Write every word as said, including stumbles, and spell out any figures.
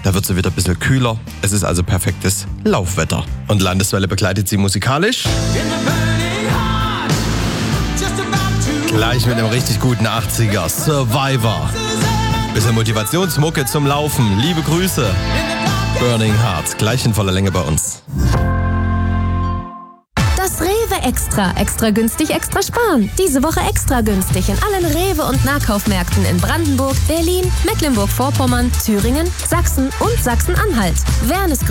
Da wird sie wieder ein bisschen kühler. Es ist also perfektes Laufwetter. Und Landeswelle begleitet sie musikalisch. Gleich mit einem richtig guten achtziger Survivor. Bisschen Motivationsmucke zum Laufen. Liebe Grüße. Burning Heart. Gleich in voller Länge bei uns. Das Rewe Extra. Extra günstig, extra sparen. Diese Woche extra günstig in allen Rewe- und Nahkaufmärkten in Brandenburg, Berlin, Mecklenburg-Vorpommern, Thüringen, Sachsen und Sachsen-Anhalt. Wernes